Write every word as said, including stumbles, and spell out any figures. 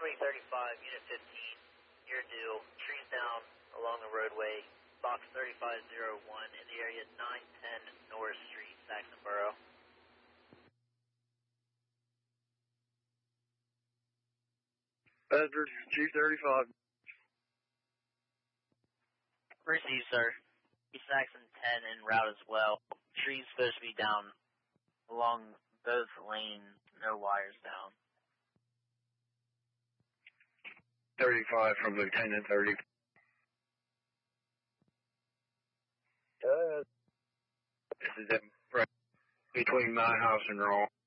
Runway thirty-five, Unit fifteen, you're due. Trees down along the roadway, box thirty-five oh one in the area nine ten Norris Street, Saxonboro. Badger, G thirty-five. Received, sir. Saxon ten en route as well. Trees supposed to be down along both lanes, no wires down. thirty-five from Lieutenant thirty. Uh, this is it, right between my house and Raw.